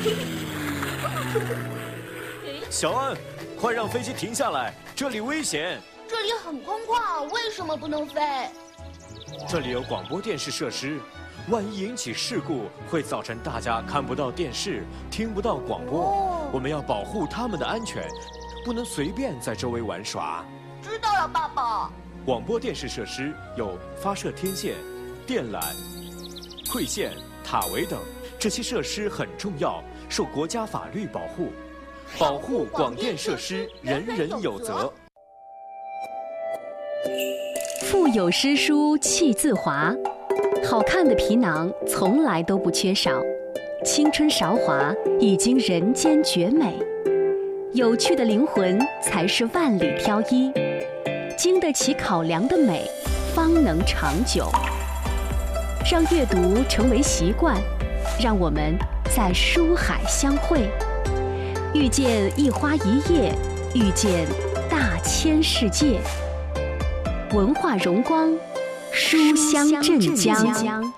小安，快让飞机停下来，这里危险。 这里很空旷，为什么不能飞？ 这里有广播电视设施，万一引起事故，会造成大家看不到电视，听不到广播。我们要保护他们的安全，不能随便在周围玩耍。 知道了，爸爸。 广播电视设施有发射天线、电缆、馈线、塔围等，这些设施很重要，受国家法律保护。保护广电设施，人人有责。 腹有诗书气自华，好看的皮囊从来都不缺少。青春韶华已经人间绝美，有趣的灵魂才是万里挑一。经得起考量的美，方能长久。让阅读成为习惯，让我们在书海相会，遇见一花一叶，遇见大千世界。文化荣光，书香镇江。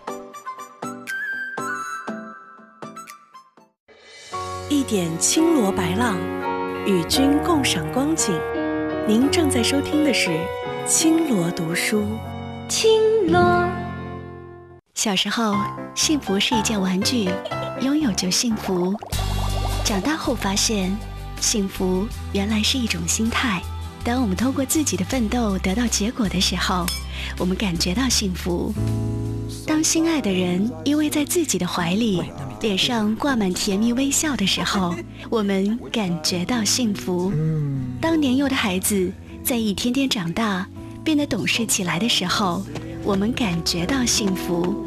一点青罗白浪，与君共赏光景。您正在收听的是青罗读书。 青罗。 小时候，幸福是一件玩具，拥有就幸福。长大后发现，幸福原来是一种心态。当我们通过自己的奋斗得到结果的时候，我们感觉到幸福。当心爱的人依偎在自己的怀里，脸上挂满甜蜜微笑的时候，我们感觉到幸福。当年幼的孩子在一天天长大，变得懂事起来的时候，我们感觉到幸福。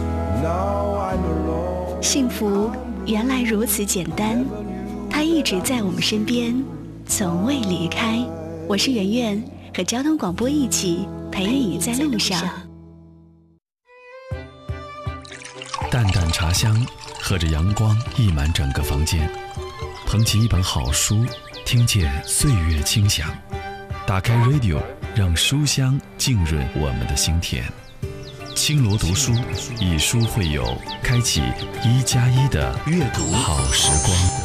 幸福原来如此简单，它一直在我们身边，从未离开。我是圆圆，和交通广播一起陪你在路上。 淡淡茶香，和着阳光溢满整个房间。捧起一本好书，听见岁月清响。打开 Radio， 让书香浸润我们的心田。青罗读书，以书会友，开启1+1的阅读好时光。